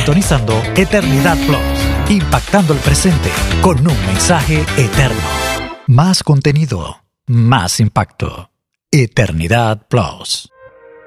sintonizando Eternidad Plus, impactando el presente con un mensaje eterno. Más contenido, más impacto. Eternidad Plus.